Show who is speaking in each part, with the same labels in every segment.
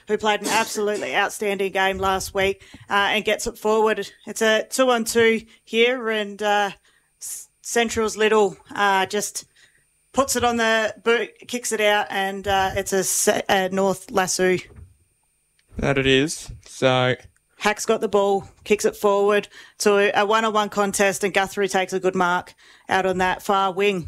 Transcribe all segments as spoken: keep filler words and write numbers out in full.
Speaker 1: who played an absolutely outstanding game last week, uh, and gets it forward. It's a two-on-two here, and uh, Central's Little uh, just puts it on the boot, kicks it out, and uh, it's a, a North lasso.
Speaker 2: That it is. So
Speaker 1: Hack's got the ball, kicks it forward to a one-on-one contest, and Guthrie takes a good mark out on that far wing.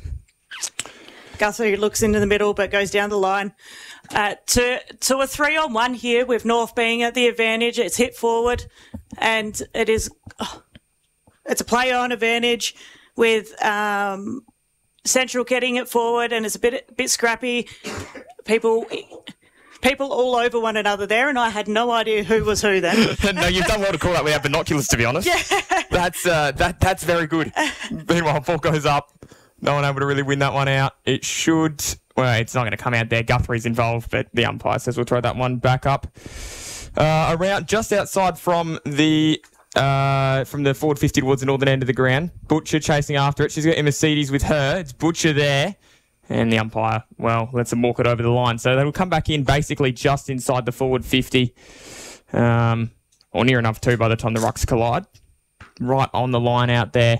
Speaker 1: Guthrie looks into the middle but goes down the line. Uh, to to a three-on-one here with North being at the advantage. It's hit forward, and it is oh, it's a play-on advantage with um, Central getting it forward, and it's a bit bit scrappy. People... People all over one another there, and I had no idea who was who then.
Speaker 2: No, you've done well to call that without binoculars, to be honest.
Speaker 1: Yeah.
Speaker 2: That's uh, that that's very good. Meanwhile, ball goes up. No one able to really win that one out. It should... Well, it's not going to come out there. Guthrie's involved, but the umpire says we'll throw that one back up. Uh, around just outside from the... Uh, from the forward fifty towards the northern end of the ground. Butcher chasing after it. She's got a Mercedes with her. It's Butcher there. And the umpire, well, lets them walk it over the line. So they will come back in basically just inside the forward fifty. Um, or near enough too by the time the rucks collide. Right on the line out there.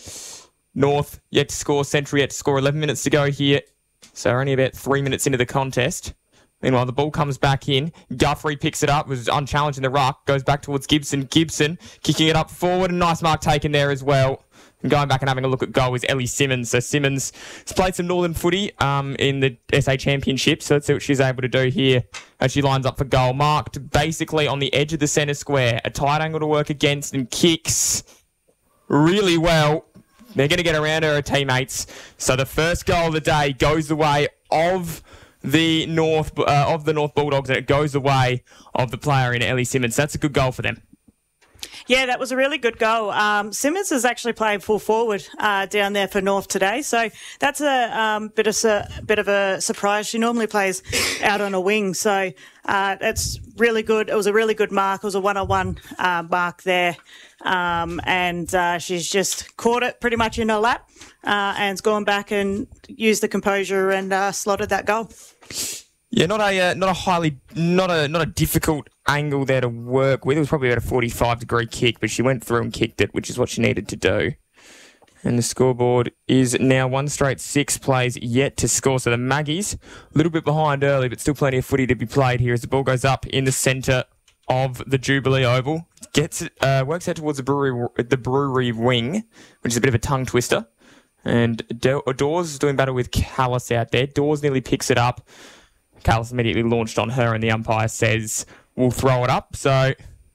Speaker 2: North yet to score. Central yet to score. eleven minutes to go here. So only about three minutes into the contest. Meanwhile, the ball comes back in. Guthrie picks it up, was unchallenged in the ruck. Goes back towards Gibson. Gibson kicking it up forward. A nice mark taken there as well. And going back and having a look at goal is Ellie Simmons. So Simmons has played some Northern footy um, in the S A Championship. So let's see what she's able to do here as she lines up for goal. Marked basically on the edge of the centre square. A tight angle to work against and kicks really well. They're going to get around her teammates. So the first goal of the day goes the way of the North uh, of the North Bulldogs, and it goes the way of the player in Ellie Simmons. That's a good goal for them.
Speaker 1: Yeah, that was a really good goal. Um, Simmons is actually playing full forward uh, down there for North today, so that's a um, bit of a bit of a surprise. She normally plays out on a wing, so uh, it's really good. It was a really good mark. It was a one-on-one uh, mark there, um, and uh, she's just caught it pretty much in her lap uh, and's gone back and used the composure and uh, slotted that goal.
Speaker 2: Yeah, not a uh, not a highly not a not a difficult angle there to work with. It was probably about a forty-five degree kick, but she went through and kicked it, which is what she needed to do. And the scoreboard is now one straight six plays yet to score. So the Maggies a little bit behind early, but still plenty of footy to be played here as the ball goes up in the centre of the Jubilee Oval. Gets it, uh, works out towards the brewery the brewery wing, which is a bit of a tongue twister. And Dawes is doing battle with Callis out there. Dawes nearly picks it up. Callis immediately launched on her, and the umpire says we'll throw it up. So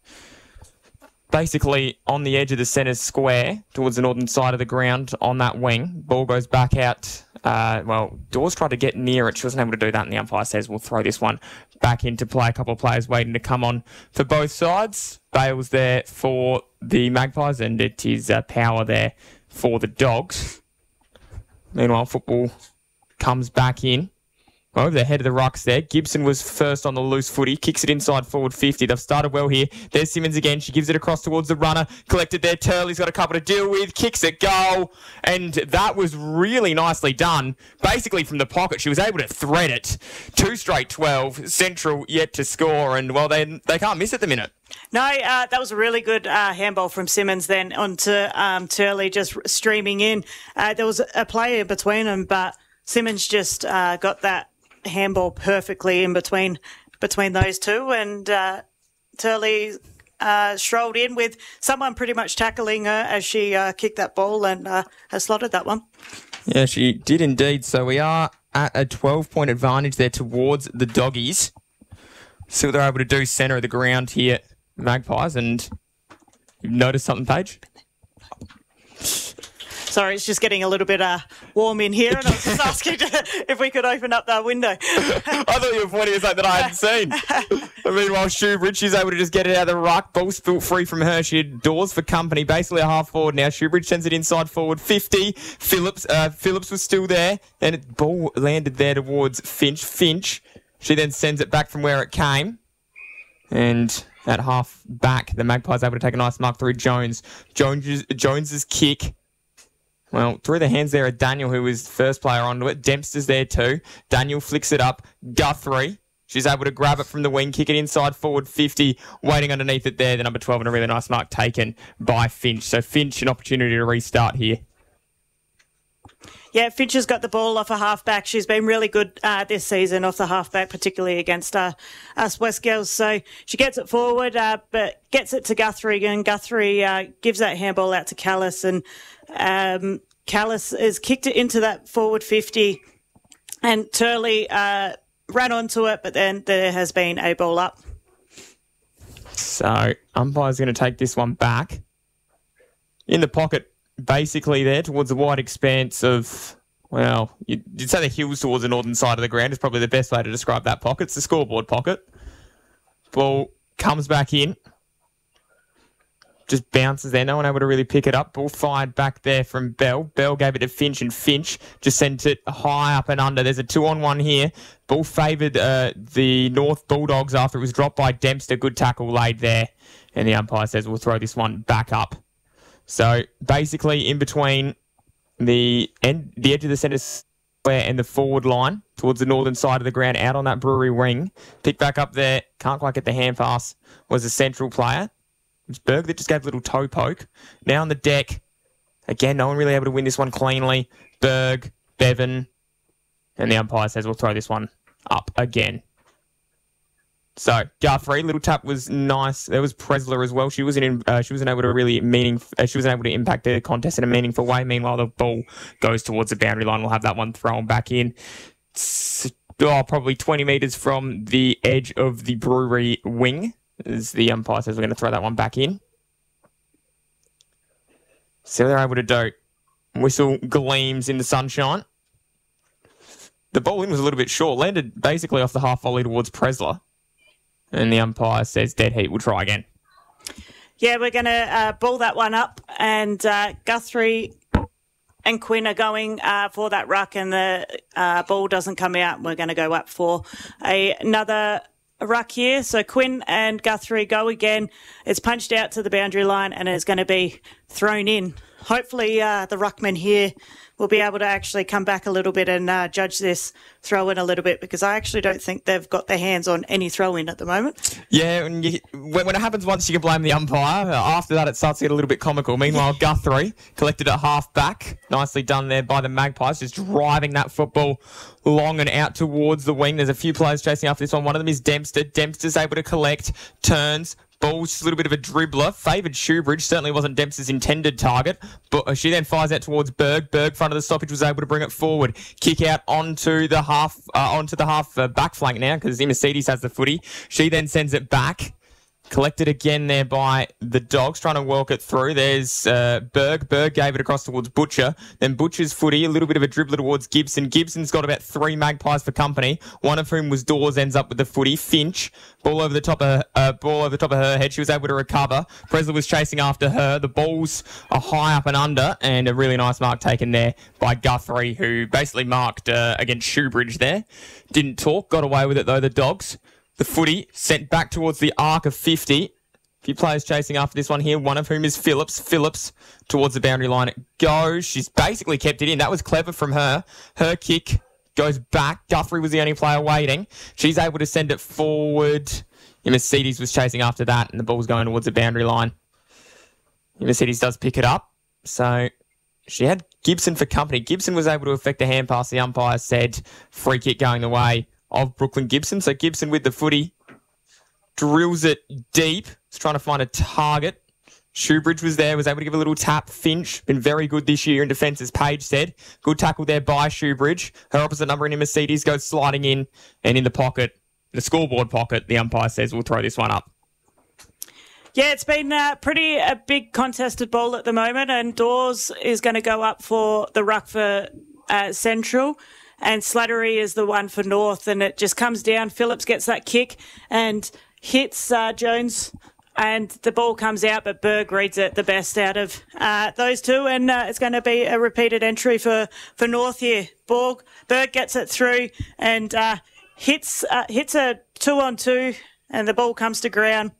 Speaker 2: basically on the edge of the centre square towards the northern side of the ground on that wing. Ball goes back out. Uh, well, Dawes tried to get near it. She wasn't able to do that, and the umpire says we'll throw this one back into play. A couple of players waiting to come on for both sides. Bale's there for the Magpies, and it is uh, Power there for the Dogs. Meanwhile, football comes back in. Over the head of the rucks there. Gibson was first on the loose footy. Kicks it inside forward fifty. They've started well here. There's Simmons again. She gives it across towards the runner. Collected there. Turley's got a couple to deal with. Kicks it goal. And that was really nicely done. Basically from the pocket, she was able to thread it. Two straight twelve. Central yet to score. And, well, they they can't miss at the minute.
Speaker 1: No, uh, that was a really good uh, handball from Simmons then onto um, Turley just streaming in. Uh, there was a play in between them, but Simmons just uh, got that handball perfectly in between between those two, and uh, Turley uh, strolled in with someone pretty much tackling her as she uh, kicked that ball and uh, has slotted that one.
Speaker 2: Yeah, she did indeed. So we are at a twelve-point advantage there towards the Doggies. See what they're able to do centre of the ground here, Magpies, and you've noticed something, Paige?
Speaker 1: Sorry, it's just getting a little bit uh, warm in here, and I was just asking to, if we could open up that window.
Speaker 2: I thought you were pointing at something that I hadn't seen. Meanwhile, Shoebridge, she's able to just get it out of the ruck. Ball spilt free from her. She had Dawes for company, basically a half forward now. Shoebridge sends it inside forward, fifty. Phillips uh, Phillips was still there, and it ball landed there towards Finch. Finch, she then sends it back from where it came, and at half back, the Magpies able to take a nice mark through Jones. Jones Jones's kick. Well, through the hands there of Daniel, who was the first player onto it. Dempster's there too. Daniel flicks it up. Guthrie. She's able to grab it from the wing, kick it inside forward fifty, waiting underneath it there. The number twelve and a really nice mark taken by Finch. So Finch, an opportunity to restart here.
Speaker 1: Yeah, Finch has got the ball off a halfback. She's been really good uh, this season off the halfback, particularly against uh, us West Girls. So she gets it forward, uh, but gets it to Guthrie, and Guthrie uh, gives that handball out to Callis, and um, Callis has kicked it into that forward fifty, and Turley uh, ran onto it, but then there has been a ball up.
Speaker 2: So umpire's going to take this one back. In the pocket, basically there towards the wide expanse of, well, you'd, you'd say the hills towards the northern side of the ground is probably the best way to describe that pocket. It's the scoreboard pocket. Ball comes back in. Just bounces there. No one able to really pick it up. Ball fired back there from Bell. Bell gave it to Finch, and Finch just sent it high up and under. There's a two-on-one here. Ball favoured uh, the North Bulldogs after it was dropped by Dempster. Good tackle laid there. And the umpire says we'll throw this one back up. So basically in between the end, the edge of the centre square and the forward line towards the northern side of the ground, out on that Brewery wing. Pick back up there. Can't quite get the hand pass. Was a central player. It's Berg that just gave a little toe poke. Now on the deck. Again, no one really able to win this one cleanly. Berg, Bevan. And the umpire says we'll throw this one up again. So Guthrie, little tap was nice. There was Presler as well. She wasn't in, uh, she wasn't able to really meaning. Uh, she wasn't able to impact the contest in a meaningful way. Meanwhile, the ball goes towards the boundary line. We'll have that one thrown back in. Oh, probably twenty metres from the edge of the Brewery wing. As the umpire says we're going to throw that one back in. See what they're able to do. Whistle gleams in the sunshine. The ball in was a little bit short. Landed basically off the half volley towards Presler. And the umpire says dead heat. We'll try again.
Speaker 1: Yeah, we're going to uh, ball that one up. And uh, Guthrie and Quinn are going uh, for that ruck, and the uh, ball doesn't come out. We're going to go up for a, another ruck here. So Quinn and Guthrie go again. It's punched out to the boundary line, and it's going to be thrown in. Hopefully uh, the ruckman here will be able to actually come back a little bit and uh, judge this throw in a little bit, because I actually don't think they've got their hands on any throw in at the moment.
Speaker 2: Yeah, when, you, when, when it happens once, you can blame the umpire. After that, it starts to get a little bit comical. Meanwhile, Guthrie collected at half back. Nicely done there by the Magpies, just driving that football long and out towards the wing. There's a few players chasing after this one. One of them is Dempster. Dempster's able to collect, turns, ball's just a little bit of a dribbler. Favoured Shoebridge. Certainly wasn't Dempster's intended target. But she then fires out towards Berg. Berg, front of the stoppage, was able to bring it forward. Kick out onto the half, uh, onto the half uh, back flank now, because Mercedes has the footy. She then sends it back. Collected again there by the Dogs, trying to work it through. There's uh, Berg. Berg gave it across towards Butcher. Then Butcher's footy, a little bit of a dribbler towards Gibson. Gibson's got about three Magpies for company, one of whom was Dawes, ends up with the footy. Finch, ball over the top of uh, ball over the top of her head. She was able to recover. Presler was chasing after her. The balls are high up and under, and a really nice mark taken there by Guthrie, who basically marked uh, against Shoebridge there. Didn't talk, got away with it though, the Dogs. The footy sent back towards the arc of fifty. A few players chasing after this one here, one of whom is Phillips. Phillips towards the boundary line it goes. She's basically kept it in. That was clever from her. Her kick goes back. Guthrie was the only player waiting. She's able to send it forward. Mercedes was chasing after that, and the ball's going towards the boundary line. Mercedes does pick it up. So she had Gibson for company. Gibson was able to effect a hand pass. The umpire said free kick going the way of Brooklyn Gibson. So Gibson with the footy drills it deep. He's trying to find a target. Shoebridge was there, was able to give a little tap. Finch, been very good this year in defence, as Paige said. Good tackle there by Shoebridge. Her opposite number in Mercedes goes sliding in, and in the pocket, the scoreboard pocket, the umpire says we'll throw this one up.
Speaker 1: Yeah, it's been uh, pretty a big contested ball at the moment, and Dawes is going to go up for the ruck for uh, Central. And Slattery is the one for North, and it just comes down. Phillips gets that kick and hits uh, Jones, and the ball comes out, but Berg reads it the best out of uh, those two, and uh, it's going to be a repeated entry for, for North here. Borg, Berg gets it through and uh, hits uh, hits a two-on-two, and the ball comes to ground.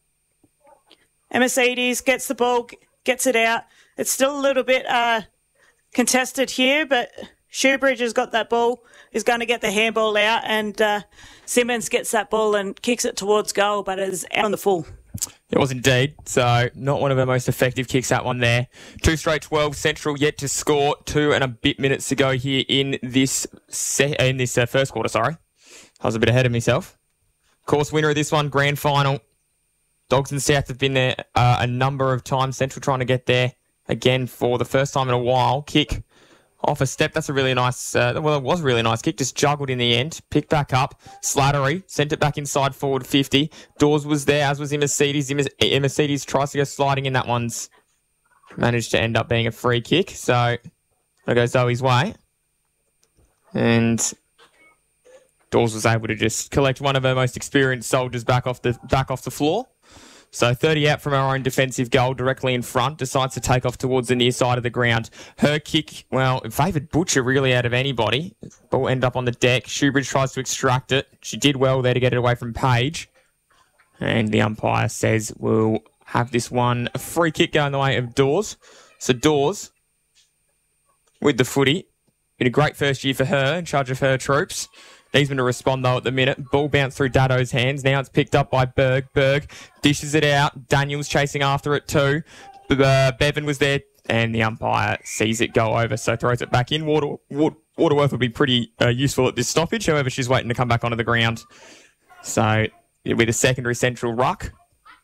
Speaker 1: And Mercedes gets the ball, gets it out. It's still a little bit uh, contested here, but Shoebridge has got that ball, is going to get the handball out, and uh, Simmons gets that ball and kicks it towards goal, but is out on the full.
Speaker 2: It was indeed. So not one of her most effective kicks, that one there. Two straight twelve. Central yet to score. Two and a bit minutes to go here in this se- in this uh, first quarter. Sorry, I was a bit ahead of myself. Course winner of this one, grand final. Dogs and South have been there uh, a number of times. Central trying to get there again for the first time in a while. Kick off a step. That's a really nice, uh, well, it was a really nice kick. Just juggled in the end. Picked back up. Slattery sent it back inside forward fifty. Dawes was there, as was Mercedes. Mercedes tries to go sliding in. That one's managed to end up being a free kick. So, there goes Zoe's way. And Dawes was able to just collect one of her most experienced soldiers back off the back off the floor. So thirty out from our own defensive goal, directly in front, decides to take off towards the near side of the ground. Her kick, well, it favoured Butcher really out of anybody. Ball ended up on the deck. Shoebridge tries to extract it. She did well there to get it away from Page. And the umpire says we'll have this one a free kick going the way of Dawes. So Dawes, with the footy, been a great first year for her, in charge of her troops. Needs them to respond, though, at the minute. Ball bounced through Daddo's hands. Now it's picked up by Berg. Berg dishes it out. Daniels chasing after it too. Uh, Bevan was there, and the umpire sees it go over, so throws it back in. Water, Water, Waterworth would be pretty uh, useful at this stoppage. However, she's waiting to come back onto the ground. So it'll be the secondary Central ruck.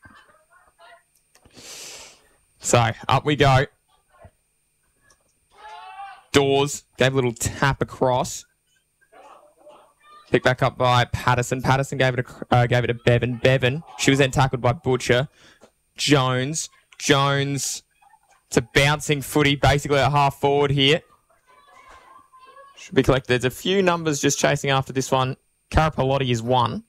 Speaker 2: So up we go. Dawes gave a little tap across. Picked back up by Patterson. Patterson gave it a, uh, gave it to Bevan. Bevan, she was then tackled by Butcher. Jones. Jones. It's a bouncing footy, basically a half forward here. Should be collected. There's a few numbers just chasing after this one. Carapalotti is one.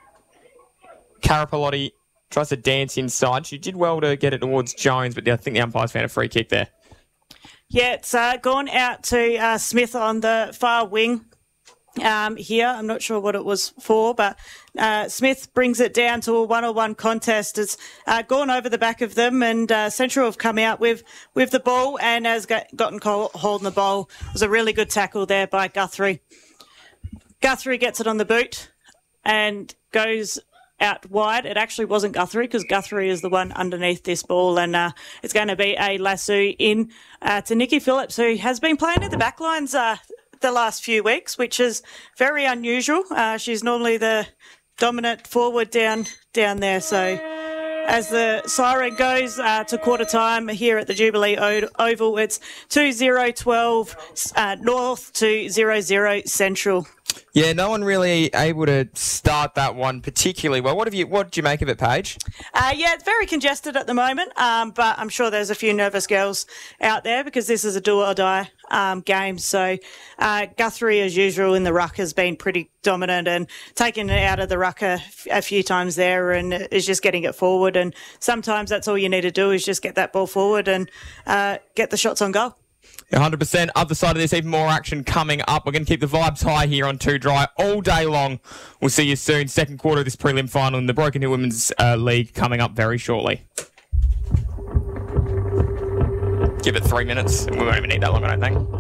Speaker 2: Carapalotti tries to dance inside. She did well to get it towards Jones, but I think the umpire's found a free kick there.
Speaker 1: Yeah, it's uh, gone out to uh, Smith on the far wing. Um, here, I'm not sure what it was for, but uh, Smith brings it down to a one-on-one contest. It's uh, gone over the back of them, and uh, Central have come out with, with the ball and has got, gotten hold of the ball. It was a really good tackle there by Guthrie. Guthrie gets it on the boot and goes out wide. It actually wasn't Guthrie, because Guthrie is the one underneath this ball, and uh, it's going to be a lasso in uh, to Nikki Phillips, who has been playing at the back lines uh, the last few weeks, which is very unusual. Uh, she's normally the dominant forward down down there. So as the siren goes uh, to quarter time here at the Jubilee o- Oval, it's two zero twelve uh, North to zero zero Central.
Speaker 2: Yeah, no one really able to start that one particularly well. What have you? What did you make of it, Paige?
Speaker 1: Uh, yeah, it's very congested at the moment, um, but I'm sure there's a few nervous girls out there because this is a do or die um, game. So uh, Guthrie, as usual, in the ruck has been pretty dominant and taken it out of the ruck a, a few times there, and is just getting it forward. And sometimes that's all you need to do is just get that ball forward and uh, get the shots on goal.
Speaker 2: one hundred percent. Other side of this, even more action coming up. We're going to keep the vibes high here on Two Dry all day long. We'll see you soon. Second quarter of this prelim final in the Broken Hill Women's uh, League coming up very shortly. Give it three minutes. We won't even need that long, I don't think.